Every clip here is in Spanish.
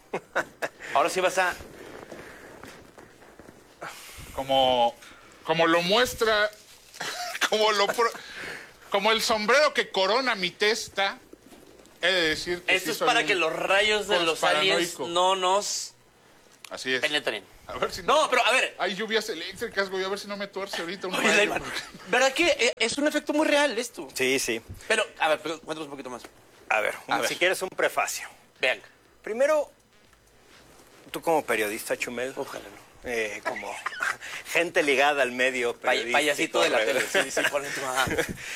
Ahora sí vas a... Como lo muestra, como el sombrero que corona mi testa, he de decir que Esto sí es soy para un que los rayos de los aliens conspiranoico. no nos Así es. penetren. A ver si No, pero a ver. Hay lluvias eléctricas, güey, a ver si no me tuerce ahorita un Oye, rayo. ¿verdad que es un efecto muy real esto? Sí, sí. Pero, a ver, cuéntanos un poquito más. A ver, A ver. si quieres un prefacio. Vean. Primero, tú como periodista, Chumel, Ojalá no. como gente ligada al medio periodístico. Payasito de la tele. Sí, sí, ponen tu... Ajá.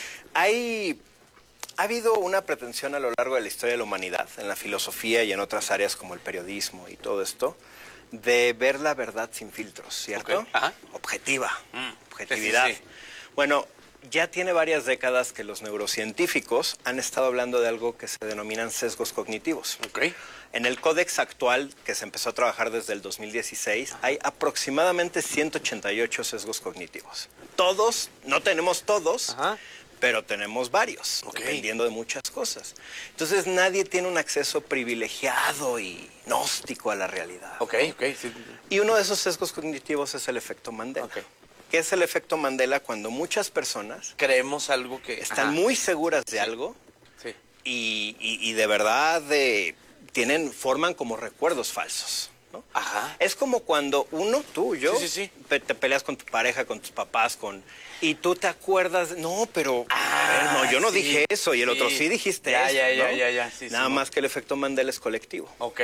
Ha habido una pretensión a lo largo de la historia de la humanidad, en la filosofía y en otras áreas como el periodismo y todo esto, de ver la verdad sin filtros, ¿cierto? Ok, ajá. Objetiva, Mm, objetividad. sí, sí, sí. Bueno, ya tiene varias décadas que los neurocientíficos han estado hablando de algo que se denominan sesgos cognitivos. Ok. En el códex actual, que se empezó a trabajar desde el 2016, hay aproximadamente 188 sesgos cognitivos. Todos, no tenemos todos, Ajá. pero tenemos varios, Ok. dependiendo de muchas cosas. Entonces nadie tiene un acceso privilegiado y gnóstico a la realidad. Ok, ok. Sí. Y uno de esos sesgos cognitivos es el efecto Mandela. Ok. ¿Qué es el efecto Mandela? Cuando muchas personas Creemos algo que... están ajá. muy seguras de algo Sí. y de verdad forman como recuerdos falsos, ¿no? Ajá. Es como cuando tú, yo, Sí, sí, sí. te peleas con tu pareja, con tus papás, y tú te acuerdas, no, pero a ver, no, yo no sí. dije eso, y el otro Sí. sí dijiste Ya, eso, ya, ¿no? ya, sí, Nada sí, más que el efecto Mandela es colectivo. Ok.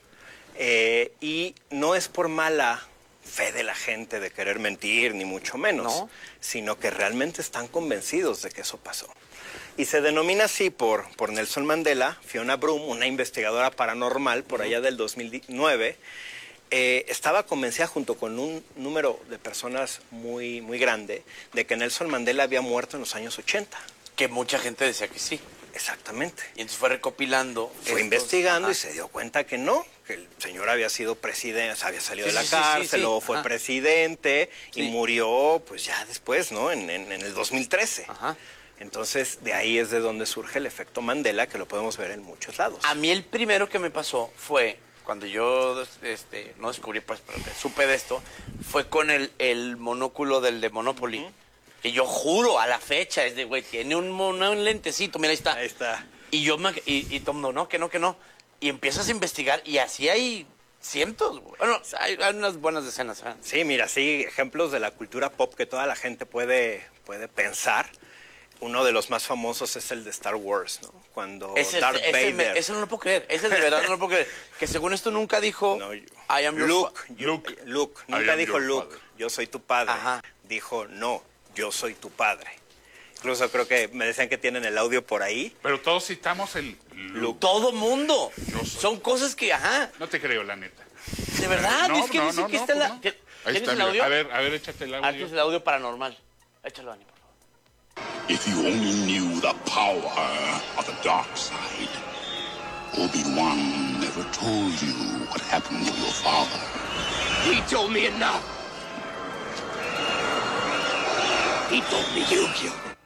Y no es por mala fe de la gente de querer mentir, ni mucho menos, No. sino que realmente están convencidos de que eso pasó. Y se denomina así por Nelson Mandela. Fiona Broom, una investigadora paranormal por allá del 2009, estaba convencida junto con un número de personas muy, muy grande de que Nelson Mandela había muerto en los años 80. Que mucha gente decía que sí. Exactamente. Y entonces fue recopilando. Fue investigando y se dio cuenta que no, que el señor había sido presidente, había salido Sí, de la sí, sí, cárcel, sí, sí. luego fue Ajá. presidente y Sí. murió pues ya después, ¿no? En el 2013. Ajá. Entonces, de ahí es de donde surge el efecto Mandela, que lo podemos ver en muchos lados. A mí el primero que me pasó fue, cuando yo no descubrí, pues, pero que supe de esto, fue con el monóculo del de Monopoly. Que yo juro, a la fecha, es de, güey, tiene un lentecito, mira, ahí está. Ahí está. Y yo y todo el mundo, no, que no, que no. Y empiezas a investigar y así hay cientos. Bueno, hay unas buenas decenas. ¿Eh? Sí, mira, sí, ejemplos de la cultura pop que toda la gente puede pensar. Uno de los más famosos es el de Star Wars, ¿no? Cuando Darth Vader... Ese no lo puedo creer. Ese de verdad no lo puedo creer. Que según esto nunca dijo, No, I am your Luke, I nunca am dijo your Luke, father. yo soy tu padre. Ajá. Dijo, no, yo soy tu padre. Incluso creo que me decían que tienen el audio por ahí. Pero todos citamos el Luke. Todo mundo. Yo soy. Son cosas que, ajá. No te creo, la neta. De verdad, No, es que no, dice no, que no, está pues la... no. ¿Qué- Ahí ¿Tienes está, el mira. audio? A ver, échate el Ah, tienes audio. el audio paranormal. Échalo, Ani, por favor. If you only knew the power of the dark side, Obi-Wan never told you what happened to your father. He told me enough. He told me you killed him.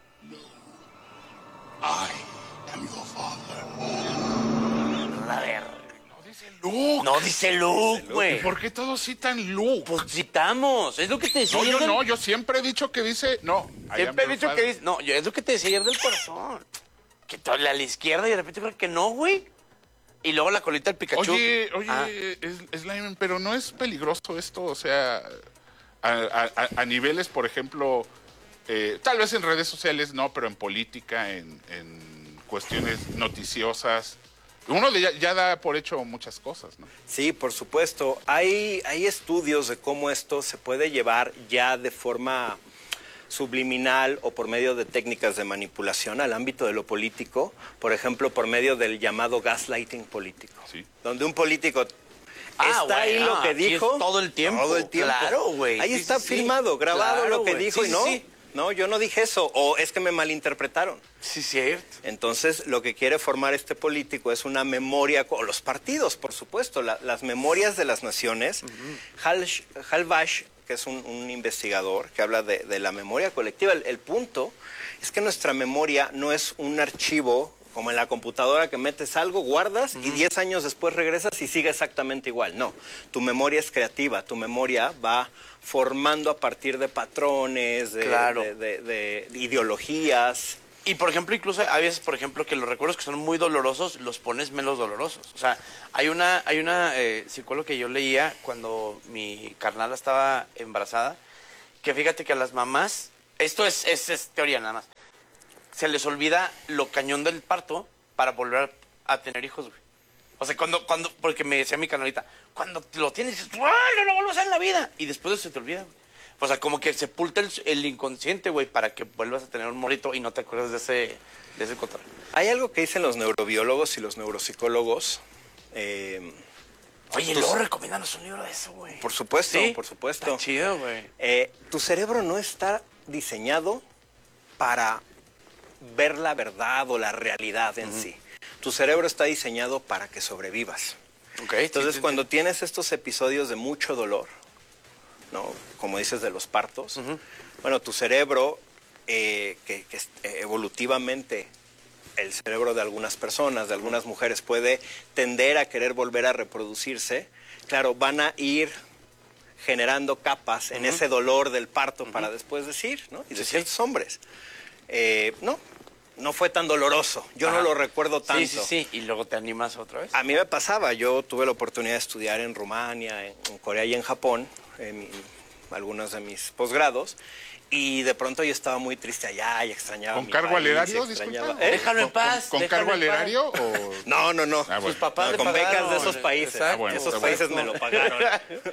I am your father. A ver. Luke. No dice Luke, güey. ¿Por qué todos citan Luke? Pues citamos. Es lo que te decía No, ayer yo del- no, yo siempre he dicho que dice, no. I am Siempre he your dicho que father. dice... No, yo es lo que te decía ayer del corazón. Que todo a la izquierda y de repente creo que no, güey. Y luego la colita del Pikachu. Oye, Ah. Slime, pero no es peligroso esto, o sea, a niveles, por ejemplo, tal vez en redes sociales no, pero en política, en cuestiones noticiosas. Uno ya da por hecho muchas cosas, ¿no? Sí, por supuesto. Hay estudios de cómo esto se puede llevar ya de forma subliminal o por medio de técnicas de manipulación al ámbito de lo político, por ejemplo, por medio del llamado gaslighting político, Sí. donde un político Ah, está ahí güey, lo que aquí es dijo todo el tiempo. todo el tiempo. Claro, güey. Ahí Sí, está sí, sí. filmado, grabado Claro, lo que güey. dijo Sí, y no, sí, sí. no, yo no dije eso, o es que me malinterpretaron. Sí, cierto. Entonces, lo que quiere formar este político es una memoria, o los partidos, por supuesto, las memorias de las naciones. Hal Bash, que es un investigador que habla de la memoria colectiva, el punto es que nuestra memoria no es un archivo como en la computadora que metes algo, guardas y 10 años después regresas y sigue exactamente igual. No, tu memoria es creativa, tu memoria va formando a partir de patrones, Claro. de ideologías. Y por ejemplo, incluso hay veces, por ejemplo, que los recuerdos que son muy dolorosos los pones menos dolorosos. O sea, hay una psicóloga que yo leía cuando mi carnala estaba embarazada, que fíjate que a las mamás, esto es teoría nada más, se les olvida lo cañón del parto para volver a tener hijos, güey. O sea, porque me decía mi carnalita, cuando lo tienes, dices, ¡ay, no lo vuelvo a hacer en la vida! Y después eso se te olvida, güey. O sea, como que sepulta el inconsciente, güey, para que vuelvas a tener un morrito y no te acuerdas de ese control. Hay algo que dicen los neurobiólogos y los neuropsicólogos. Oye, luego recomiéndanos un libro de eso, güey. Por supuesto, ¿Sí? por supuesto. Está chido, güey. Tu cerebro no está diseñado para ver la verdad o la realidad en sí. Tu cerebro está diseñado para que sobrevivas. Okay, Entonces, sí. cuando tienes estos episodios de mucho dolor, ¿no? Como dices de los partos, bueno, tu cerebro, evolutivamente, el cerebro de algunas personas, de algunas mujeres, puede tender a querer volver a reproducirse. Claro, van a ir generando capas en ese dolor del parto para después decir, ¿no? Y de ciertos hombres, no fue tan doloroso. Yo no lo recuerdo tanto. Sí. Y luego te animas otra vez. A mí me pasaba. Yo tuve la oportunidad de estudiar en Rumania, en Corea y en Japón, algunos de mis posgrados. Y de pronto yo estaba muy triste allá y extrañaba ¿Con mi cargo país, al erario, extrañaba- disculpa? Déjalo en paz. ¿Con déjalo cargo en al paz. erario o...? No. Ah, Sus bueno. papás le Con becas pagaron. de esos países. Exacto. bueno, Esos está países bueno. me lo pagaron.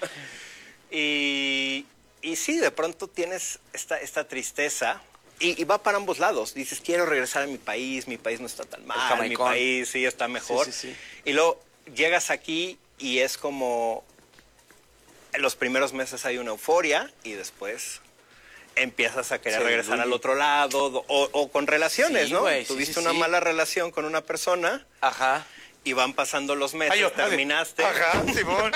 Y sí, de pronto tienes esta tristeza y va para ambos lados. Dices, quiero regresar a mi país no está tan mal, mi jamaicón. país sí está mejor. Sí. Y luego llegas aquí y es como, en los primeros meses hay una euforia y después empiezas a querer Se regresar diluye. al otro lado o con relaciones, Sí, ¿no? güey, sí, Tuviste sí, una sí. mala relación con una persona Ajá. y van pasando los meses, Ay, yo- terminaste. Ajá, Simón.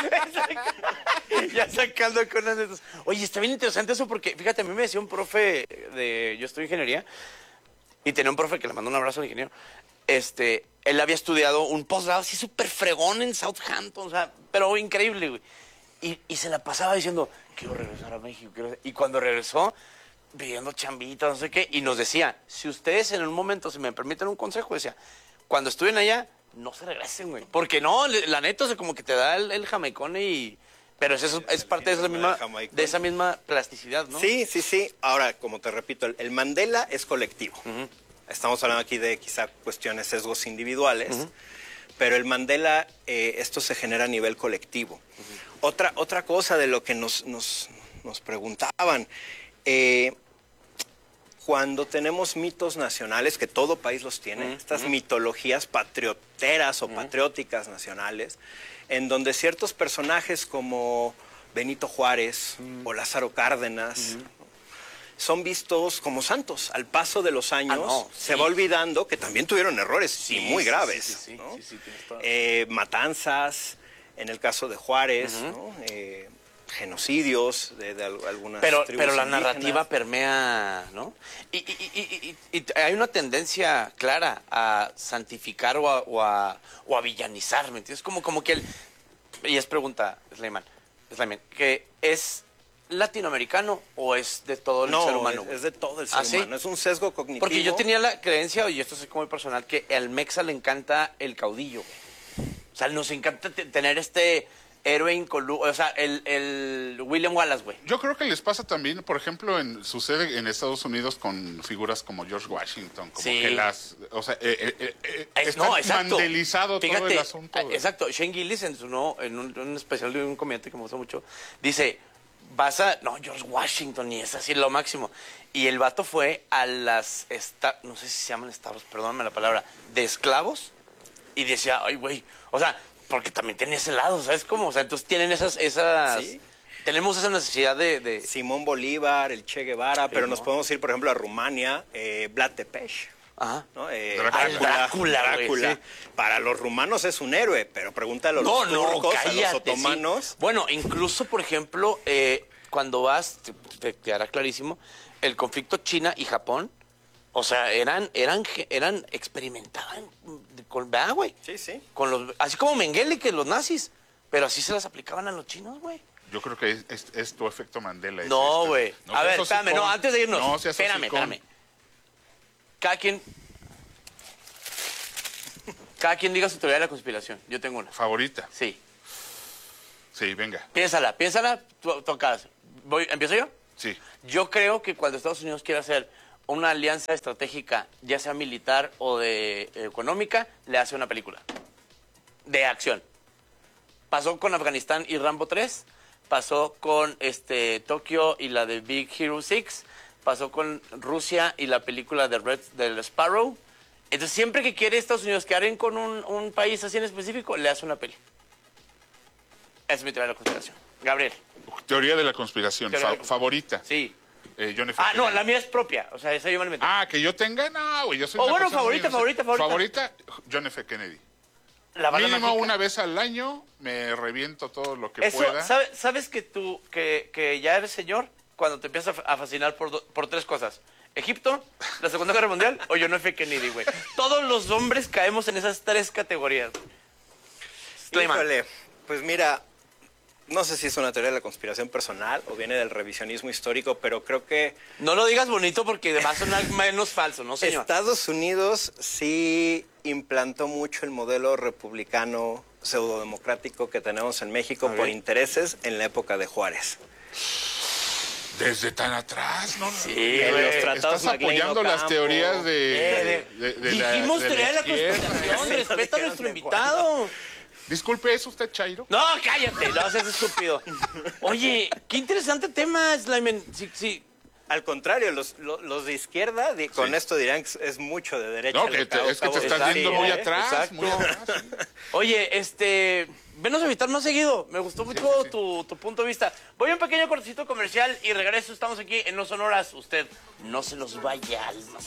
Ya sacando con las netas. Oye, está bien interesante eso porque, fíjate, a mí me decía un profe yo estudio ingeniería y tenía un profe que le mandó un abrazo al ingeniero. Él había estudiado un posgrado así súper fregón en Southampton, o sea, pero increíble, güey. Y se la pasaba diciendo, quiero regresar a México. Y cuando regresó, pidiendo chambitas, no sé qué, y nos decía, si ustedes en un momento, si me permiten un consejo, decía, cuando estudien allá, no se regresen, güey. Porque no, la neta, o sea, como que te da el jamaicón y... Pero es parte de esa misma plasticidad, ¿no? Sí. Ahora, como te repito, el Mandela es colectivo. Estamos hablando aquí de quizá cuestiones, sesgos individuales, pero el Mandela, esto se genera a nivel colectivo. Otra cosa de lo que nos preguntaban, cuando tenemos mitos nacionales, que todo país los tiene, estas mitologías patrioteras o patrióticas nacionales, en donde ciertos personajes como Benito Juárez o Lázaro Cárdenas son vistos como santos. Al paso de los años se va olvidando que también tuvieron errores y muy graves. Sí, ¿no? tienes toda- Matanzas, en el caso de Juárez, ¿no? Genocidios de algunas Pero tribus la indígenas. narrativa permea, ¿no? Y hay una tendencia clara a santificar o a villanizar, ¿me entiendes? Como que y es pregunta, Slayman, que ¿es latinoamericano o es de todo el ser humano? No, es de todo el ser ¿Ah, sí? humano. Es un sesgo cognitivo. Porque yo tenía la creencia, y esto es como muy personal, que al mexa le encanta el caudillo, güey. O sea, nos encanta tener este héroe incoluso, o sea, el William Wallace, güey. Yo creo que les pasa también, por ejemplo, sucede en Estados Unidos con figuras como George Washington, como Sí. que está No, exacto. mandelizado todo Fíjate, el asunto. güey. Exacto, Shane Gillis en un especial de un comediante que me gusta mucho, dice, no, George Washington, y es así lo máximo. Y el vato fue a las, no sé si se llaman estados, perdóname la palabra, de esclavos, y decía, ay, güey, o sea, porque también tiene ese lado, ¿sabes cómo? O sea, entonces tienen esas Sí. tenemos esa necesidad de... Simón Bolívar, el Che Guevara, pero ¿no? nos podemos ir, por ejemplo, a Rumania, Vlad Tepes. Ajá. ¿No? Drácula, güey, sí. Para los rumanos es un héroe, pero pregúntale a los turcos, a los cállate, otomanos. sí. Bueno, incluso, por ejemplo, cuando vas, te hará clarísimo, el conflicto China y Japón O sea, experimentaban con, ¿verdad, güey? Sí, sí. Con los, así como Mengele, que los nazis, pero así se las aplicaban a los chinos, güey. Yo creo que es tu efecto Mandela. No, güey. No A ver, seas espérame, hocicón. no, antes de irnos. No seas hocicón. Espérame. Cada quien diga su teoría de la conspiración. Yo tengo una. Favorita. Sí. Sí, venga. Piénsala, tocas. ¿Empiezo yo? Sí. Yo creo que cuando Estados Unidos quiere hacer una alianza estratégica, ya sea militar o de económica, le hace una película de acción. Pasó con Afganistán y Rambo 3, pasó con Tokio y la de Big Hero 6, pasó con Rusia y la película de del Sparrow. Entonces, siempre que quiere Estados Unidos quedar con un país así en específico, le hace una peli. Esa es mi teoría de la conspiración. Gabriel. Teoría de la conspiración. Favorita. Sí. John F. Ah, no, Kennedy. la mía es propia. O sea, esa yo me la metí. Ah, que yo tenga, no, güey, yo soy Oh, una bueno, persona muy favorita. inocente. Favorita, John F. Kennedy. La bala Mínimo mágica. una vez al año me reviento todo lo que Eso, pueda. ¿sabes que tú, que ya eres señor cuando te empiezas a fascinar por tres cosas? Egipto, la Segunda Guerra Mundial o John F. Kennedy, güey. Todos los hombres caemos en esas tres categorías. Slayman. Híjole, pues mira, no sé si es una teoría de la conspiración personal o viene del revisionismo histórico, pero creo que No lo digas bonito porque va a sonar menos falso, ¿no, señor? Estados Unidos sí implantó mucho el modelo republicano pseudodemocrático que tenemos en México por intereses en la época de Juárez. Desde tan atrás, ¿no? Sí, En güey. los tratados Estás apoyando McLean las Ocampo. teorías de Dijimos teoría de la izquierda. conspiración, Sí, respeta a dijeron nuestro de invitado. Disculpe, ¿es usted Chairo? No, cállate, no seas estúpido. Oye, qué interesante tema, Slayman. Sí. Al contrario, los de izquierda con Sí. esto dirán que es mucho de derecha. No, al es que te cabo estás de yendo sí, muy ¿eh? atrás, exacto. muy atrás. Sí. Oye, venos a invitar más seguido. Me gustó mucho sí. Tu punto de vista. Voy a un pequeño cortecito comercial y regreso. Estamos aquí en No Sonoras. Usted no se nos vaya.